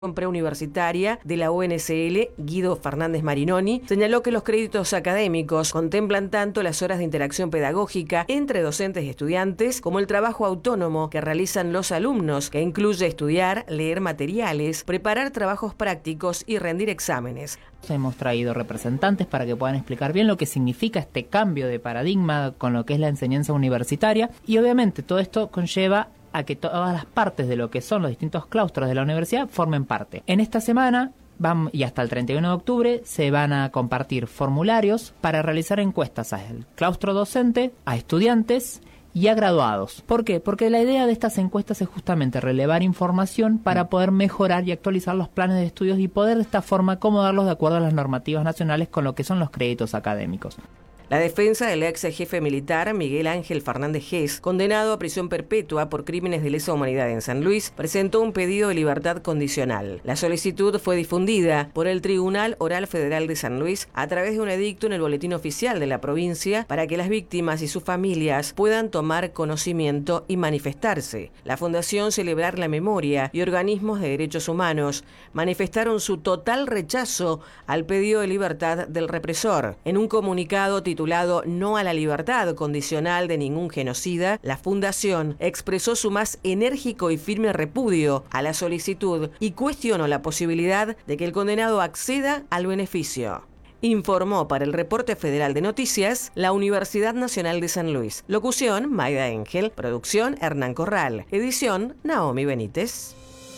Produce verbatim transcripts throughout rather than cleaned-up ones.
Preuniversitaria de la U N C L, Guido Fernández Marinoni, señaló que los créditos académicos contemplan tanto las horas de interacción pedagógica entre docentes y estudiantes como el trabajo autónomo que realizan los alumnos, que incluye estudiar, leer materiales, preparar trabajos prácticos y rendir exámenes. Hemos traído representantes para que puedan explicar bien lo que significa este cambio de paradigma con lo que es la enseñanza universitaria, y obviamente todo esto conlleva a que todas las partes de lo que son los distintos claustros de la universidad formen parte. En esta semana van, y hasta el treinta y uno de octubre se van a compartir formularios para realizar encuestas al claustro docente, a estudiantes y a graduados. ¿Por qué? Porque la idea de estas encuestas es justamente relevar información para poder mejorar y actualizar los planes de estudios y poder de esta forma acomodarlos de acuerdo a las normativas nacionales con lo que son los créditos académicos. La defensa del ex jefe militar Miguel Ángel Fernández Gess, condenado a prisión perpetua por crímenes de lesa humanidad en San Luis, presentó un pedido de libertad condicional. La solicitud fue difundida por el Tribunal Oral Federal de San Luis a través de un edicto en el boletín oficial de la provincia para que las víctimas y sus familias puedan tomar conocimiento y manifestarse. La Fundación Celebrar la Memoria y organismos de derechos humanos manifestaron su total rechazo al pedido de libertad del represor. En un comunicado titulado titulado No a la libertad condicional de ningún genocida, la Fundación expresó su más enérgico y firme repudio a la solicitud y cuestionó la posibilidad de que el condenado acceda al beneficio. Informó para el Reporte Federal de Noticias la Universidad Nacional de San Luis. Locución, Maida Engel. Producción, Hernán Corral. Edición, Naomi Benítez.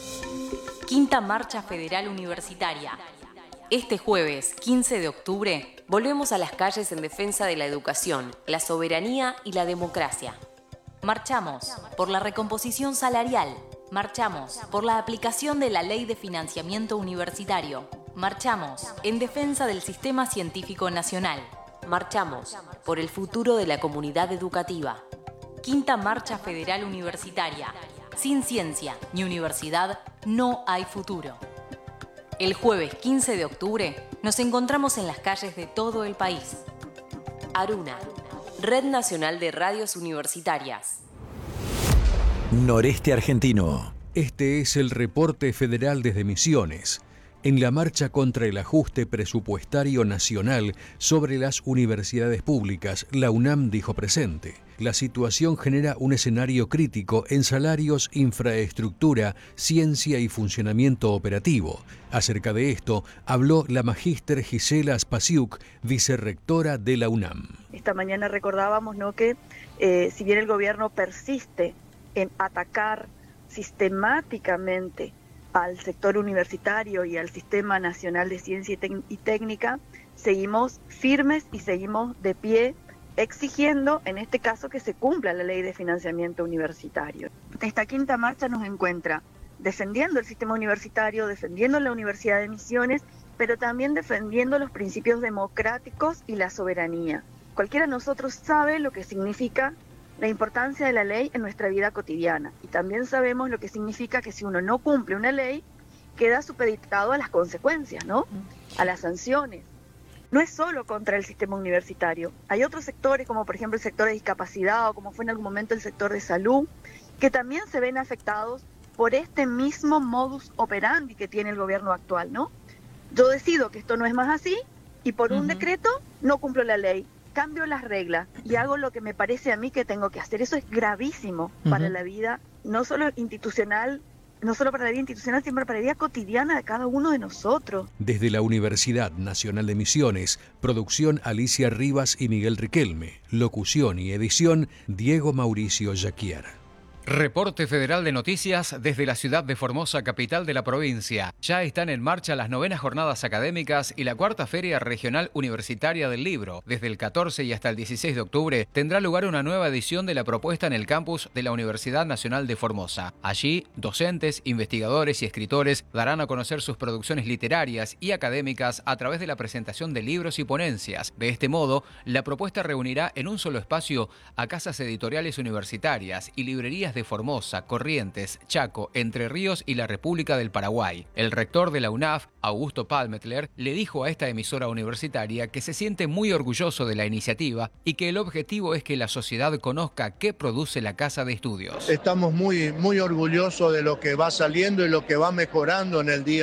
Quinta Marcha Federal Universitaria. Este jueves, quince de octubre, volvemos a las calles en defensa de la educación, la soberanía y la democracia. Marchamos por la recomposición salarial. Marchamos por la aplicación de la Ley de Financiamiento Universitario. Marchamos en defensa del Sistema Científico Nacional. Marchamos por el futuro de la comunidad educativa. Quinta Marcha Federal Universitaria. Sin ciencia ni universidad no hay futuro. El jueves quince de octubre nos encontramos en las calles de todo el país. Aruna, Red Nacional de Radios Universitarias. Noreste Argentino. Este es el Reporte Federal desde Misiones. En la marcha contra el ajuste presupuestario nacional sobre las universidades públicas, la UNAM dijo presente. La situación genera un escenario crítico en salarios, infraestructura, ciencia y funcionamiento operativo. Acerca de esto, habló la magíster Gisela Spasiuk, vicerrectora de la UNAM. Esta mañana recordábamos, ¿no?, que eh, si bien el gobierno persiste en atacar sistemáticamente al sector universitario y al Sistema Nacional de Ciencia y, Tec- y Técnica, seguimos firmes y seguimos de pie exigiendo, en este caso, que se cumpla la Ley de Financiamiento Universitario. Esta quinta marcha nos encuentra defendiendo el sistema universitario, defendiendo la Universidad de Misiones, pero también defendiendo los principios democráticos y la soberanía. Cualquiera de nosotros sabe lo que significa la importancia de la ley en nuestra vida cotidiana, y también sabemos lo que significa que si uno no cumple una ley, queda supeditado a las consecuencias, ¿no?, a las sanciones. No es solo contra el sistema universitario, hay otros sectores, como por ejemplo el sector de discapacidad o como fue en algún momento el sector de salud, que también se ven afectados por este mismo modus operandi que tiene el gobierno actual, ¿no? Yo decido que esto no es más así y por uh-huh. un decreto no cumplo la ley. Cambio las reglas y hago lo que me parece a mí que tengo que hacer. Eso es gravísimo uh-huh. para la vida, no solo institucional, no solo para la vida institucional, sino para la vida cotidiana de cada uno de nosotros. Desde la Universidad Nacional de Misiones, producción Alicia Rivas y Miguel Riquelme, locución y edición Diego Mauricio Jaquiar. Reporte Federal de Noticias desde la ciudad de Formosa, capital de la provincia. Ya están en marcha las novenas jornadas académicas y la cuarta Feria Regional Universitaria del Libro. Desde el catorce y hasta el dieciséis de octubre tendrá lugar una nueva edición de la propuesta en el campus de la Universidad Nacional de Formosa. Allí, docentes, investigadores y escritores darán a conocer sus producciones literarias y académicas a través de la presentación de libros y ponencias. De este modo, la propuesta reunirá en un solo espacio a casas editoriales universitarias y librerías universidades de Formosa, Corrientes, Chaco, Entre Ríos y la República del Paraguay. El rector de la U N A F, Augusto Palmetler, le dijo a esta emisora universitaria que se siente muy orgulloso de la iniciativa y que el objetivo es que la sociedad conozca qué produce la Casa de Estudios. Estamos muy, muy orgullosos de lo que va saliendo y lo que va mejorando en el día